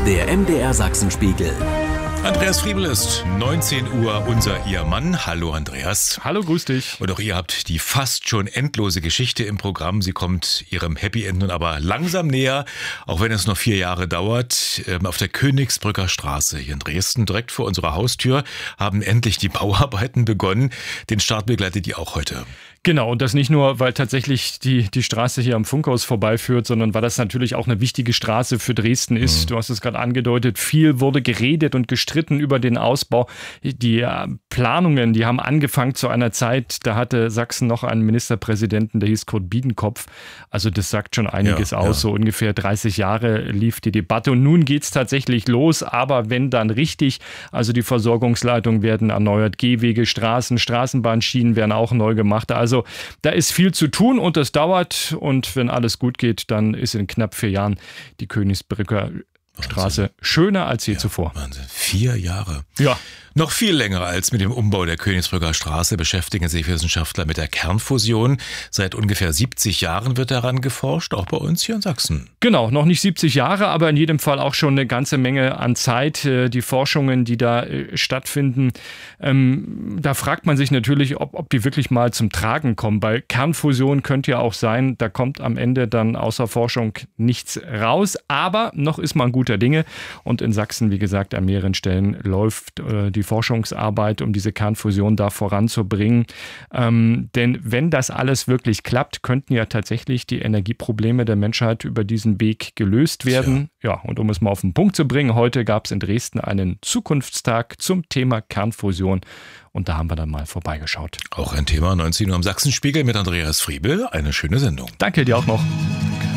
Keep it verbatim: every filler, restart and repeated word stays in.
Der M D R Sachsenspiegel. Andreas Friebel ist neunzehn Uhr unser Ihr Mann. Hallo Andreas. Hallo, grüß dich. Und auch ihr habt die fast schon endlose Geschichte im Programm. Sie kommt ihrem Happy End nun aber langsam näher, auch wenn es noch vier Jahre dauert. Auf der Königsbrücker Straße hier in Dresden, direkt vor unserer Haustür, haben endlich die Bauarbeiten begonnen. Den Start begleitet ihr auch heute. Genau, und das nicht nur, weil tatsächlich die, die Straße hier am Funkhaus vorbeiführt, sondern weil das natürlich auch eine wichtige Straße für Dresden ist. Mhm. Du hast es gerade angedeutet, viel wurde geredet und gestritten über den Ausbau. Die äh, Planungen, die haben angefangen zu einer Zeit, da hatte Sachsen noch einen Ministerpräsidenten, der hieß Kurt Biedenkopf. Also das sagt schon einiges ja, aus. Ja. So ungefähr dreißig Jahre lief die Debatte und nun geht es tatsächlich los. Aber wenn dann richtig, also die Versorgungsleitungen werden erneuert, Gehwege, Straßen, Straßenbahnschienen werden auch neu gemacht. Also da ist viel zu tun und das dauert. Und wenn alles gut geht, dann ist in knapp vier Jahren die Königsbrücker Straße Wahnsinn. Schöner als je ja, zuvor. Wahnsinn. Vier Jahre. Ja. Noch viel länger als mit dem Umbau der Königsbrücker Straße beschäftigen sich Wissenschaftler mit der Kernfusion. Seit ungefähr siebzig Jahren wird daran geforscht, auch bei uns hier in Sachsen. Genau, noch nicht siebzig Jahre, aber in jedem Fall auch schon eine ganze Menge an Zeit. Die Forschungen, die da stattfinden, ähm, da fragt man sich natürlich, ob, ob die wirklich mal zum Tragen kommen. Bei Kernfusion könnte ja auch sein, da kommt am Ende dann außer Forschung nichts raus. Aber noch ist man guter Dinge. Und in Sachsen, wie gesagt, an mehreren Stellen läuft äh, die Forschungsarbeit, um diese Kernfusion da voranzubringen. Ähm, denn wenn das alles wirklich klappt, könnten ja tatsächlich die Energieprobleme der Menschheit über diesen Weg gelöst werden. Ja, ja, und um es mal auf den Punkt zu bringen, heute gab es in Dresden einen Zukunftstag zum Thema Kernfusion. Und da haben wir dann mal vorbeigeschaut. Auch ein Thema, neunzehn Uhr am Sachsenspiegel mit Andreas Friebel. Eine schöne Sendung. Danke dir auch noch.